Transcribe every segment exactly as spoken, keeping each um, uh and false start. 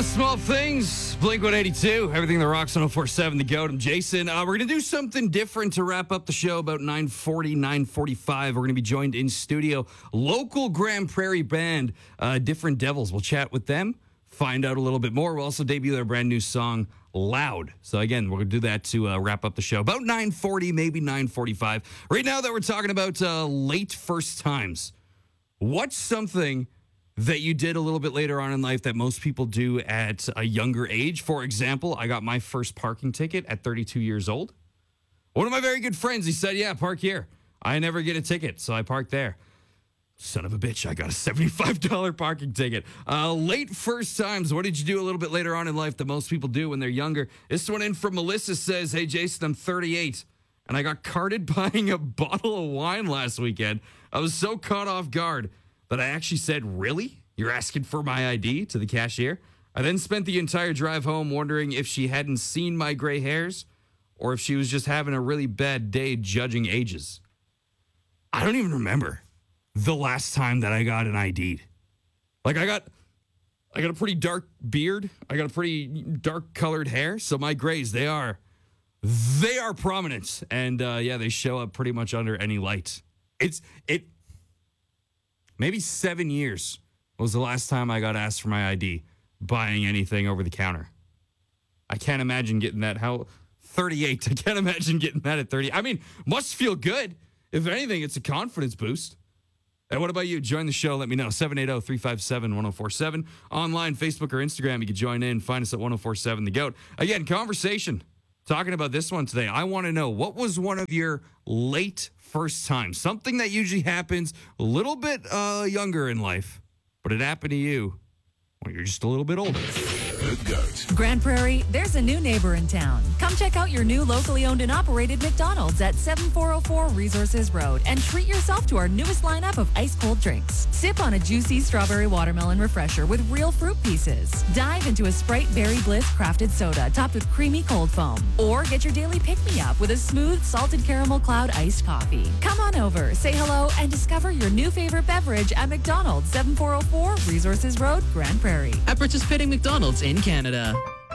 Small Things, Blink one eighty-two, everything that rocks on oh four seven The Goat. I'm Jason. Uh, we're going to do something different to wrap up the show about nine forty, nine forty-five. We're going to be joined in studio. Local Grand Prairie band, uh, Different Devils. We'll chat with them, find out a little bit more. We'll also debut their brand new song, Loud. So again, we're going to do that to uh, wrap up the show. About nine forty, maybe nine forty-five. Right now that we're talking about uh, late first times. What's something that you did a little bit later on in life that most people do at a younger age? For example, I got my first parking ticket at thirty-two years old. One of my very good friends, he said, yeah, park here. I never get a ticket, so I parked there. Son of a bitch, I got a seventy-five dollars parking ticket. Uh, late first times, what did you do a little bit later on in life that most people do when they're younger? This one in from Melissa says, hey, Jason, I'm thirty-eight, and I got carded buying a bottle of wine last weekend. I was so caught off guard that I actually said, really? You're asking for my I D to the cashier? I then spent the entire drive home wondering if she hadn't seen my gray hairs or if she was just having a really bad day judging ages. I don't even remember the last time that I got an I D'd. Like I got I got a pretty dark beard. I got a pretty dark colored hair. So my grays, they are, they are prominent. And uh, yeah, they show up pretty much under any light. It's, it, Maybe seven years was the last time I got asked for my I D buying anything over the counter. I can't imagine getting that. How thirty-eight? I can't imagine getting that at thirty. I mean, must feel good. If anything, it's a confidence boost. And what about you? Join the show. Let me know. seven eight zero, three five seven, one zero four seven. Online, Facebook or Instagram. You can join in. Find us at one oh four seven The Goat. Again, conversation. Talking about this one today. I want to know, what was one of your late first times? Something that usually happens a little bit uh, younger in life, but it happened to you when you're just a little bit older. The Goat. Grand Prairie, there's a new neighbor in town. Come check out your new locally owned and operated McDonald's at seventy-four oh four Resources Road and treat yourself to our newest lineup of ice cold drinks. Sip on a juicy strawberry watermelon refresher with real fruit pieces. Dive into a Sprite Berry Bliss crafted soda topped with creamy cold foam. Or get your daily pick-me-up with a smooth salted caramel cloud iced coffee. Come on over, say hello, and discover your new favorite beverage at McDonald's, seventy-four oh four Resources Road, Grand Prairie. At participating McDonald's in Canada.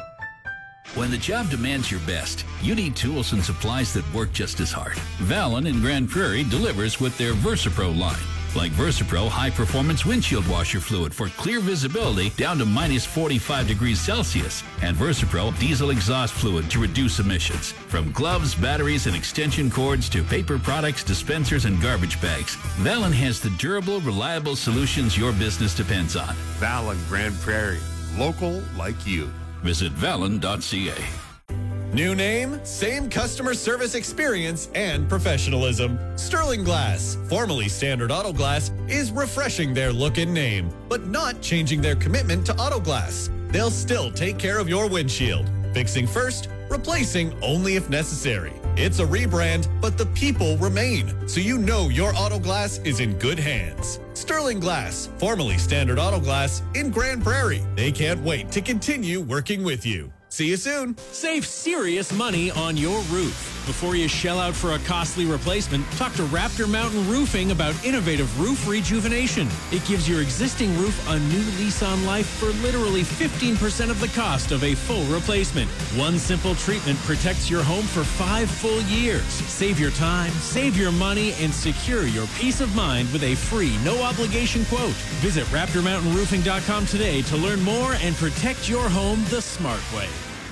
When the job demands your best, you need tools and supplies that work just as hard. Valon in Grand Prairie delivers with their VersaPro line. Like VersaPro high-performance windshield washer fluid for clear visibility down to minus forty-five degrees Celsius. And VersaPro diesel exhaust fluid to reduce emissions. From gloves, batteries, and extension cords to paper products, dispensers, and garbage bags, Valon has the durable, reliable solutions your business depends on. Valon Grand Prairie. Local like you. Visit valon dot c a. New name, same customer service experience and professionalism. Sterling Glass, formerly Standard Auto Glass, is refreshing their look and name, but not changing their commitment to auto glass. They'll still take care of your windshield. Fixing first, replacing only if necessary. It's a rebrand, but the people remain, so you know your auto glass is in good hands. Sterling Glass, formerly Standard Auto Glass, in Grand Prairie. They can't wait to continue working with you. See you soon. Save serious money on your roof. Before you shell out for a costly replacement, talk to Raptor Mountain Roofing about innovative roof rejuvenation. It gives your existing roof a new lease on life for literally fifteen percent of the cost of a full replacement. One simple treatment protects your home for five full years. Save your time, save your money, and secure your peace of mind with a free, no-obligation quote. Visit raptor mountain roofing dot com today to learn more and protect your home the smart way.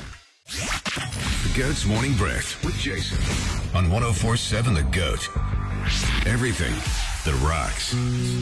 The Goat's Morning Breath with Jason on one oh four seven The Goat. Everything that rocks.